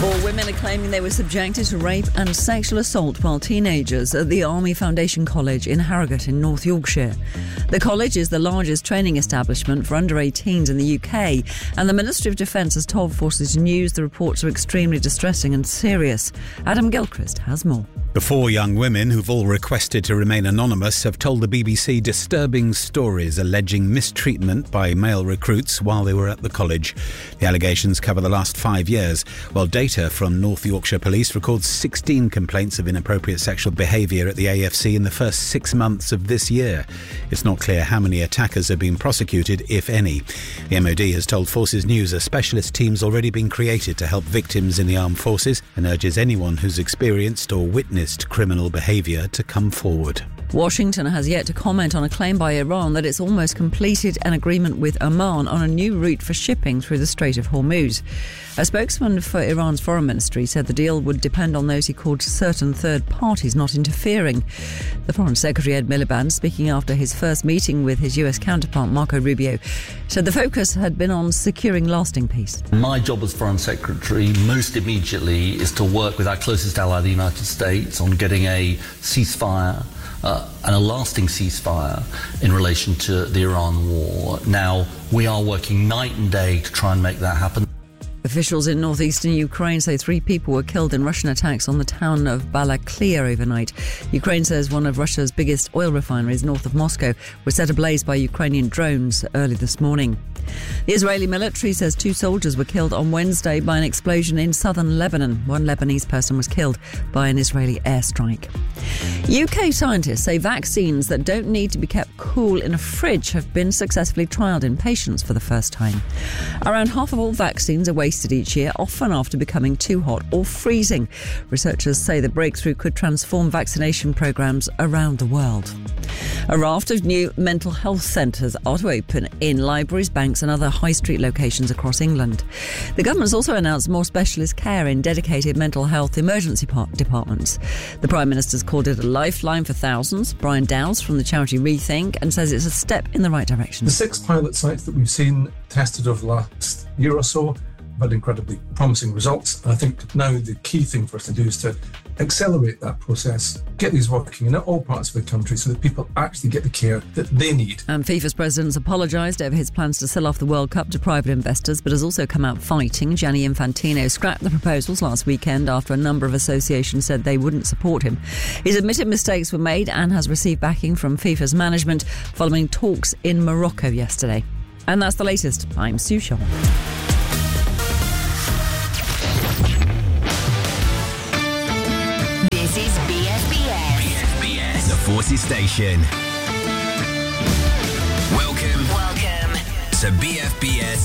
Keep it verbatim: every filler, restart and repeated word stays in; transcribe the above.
Four women are claiming they were subjected to rape and sexual assault while teenagers at the Army Foundation College in Harrogate in North Yorkshire. The college is the largest training establishment for under eighteens in the U K, and the Ministry of Defence has told Forces News the reports are extremely distressing and serious. Adam Gilchrist has more. The four young women, who've all requested to remain anonymous, have told the B B C disturbing stories alleging mistreatment by male recruits while they were at the college. The allegations cover the last five years, while data from North Yorkshire Police records sixteen complaints of inappropriate sexual behaviour at the A F C in the first six months of this year. It's not clear how many attackers have been prosecuted, if any. The M O D has told Forces News a specialist team's already been created to help victims in the armed forces and urges anyone who's experienced or witnessed criminal behaviour to come forward. Washington has yet to comment on a claim by Iran that it's almost completed an agreement with Oman on a new route for shipping through the Strait of Hormuz. A spokesman for Iran's foreign ministry said the deal would depend on those he called certain third parties not interfering. The Foreign Secretary Ed Miliband, speaking after his first meeting with his U S counterpart Marco Rubio, said the focus had been on securing lasting peace. My job as Foreign Secretary most immediately is to work with our closest ally, the United States, on getting a ceasefire Uh, and a lasting ceasefire in relation to the Iran war. Now, we are working night and day to try and make that happen. Officials in northeastern Ukraine say three people were killed in Russian attacks on the town of Balaklia overnight. Ukraine says one of Russia's biggest oil refineries north of Moscow was set ablaze by Ukrainian drones early this morning. The Israeli military says two soldiers were killed on Wednesday by an explosion in southern Lebanon. One Lebanese person was killed by an Israeli airstrike. U K scientists say vaccines that don't need to be kept cool in a fridge have been successfully trialled in patients for the first time. Around half of all vaccines are wasted each year, often after becoming too hot or freezing. Researchers say the breakthrough could transform vaccination programmes around the world. A raft of new mental health centres are to open in libraries, banks and other high street locations across England. The government's also announced more specialist care in dedicated mental health emergency departments. The Prime Minister's called it a lifeline for thousands. Brian Dowes from the charity Rethink and says it's a step in the right direction. The six pilot sites that we've seen tested over the last year or so have had incredibly promising results. I think now the key thing for us to do is to accelerate that process, get these working in all parts of the country so that people actually get the care that they need. And FIFA's president's apologised over his plans to sell off the World Cup to private investors, but has also come out fighting. Gianni Infantino scrapped the proposals last weekend after a number of associations said they wouldn't support him. He's admitted mistakes were made and has received backing from FIFA's management following talks in Morocco yesterday. And that's the latest. I'm Sue Shaw. This is B F B S. B F B S, the Forces Station. Welcome. Welcome to B F B S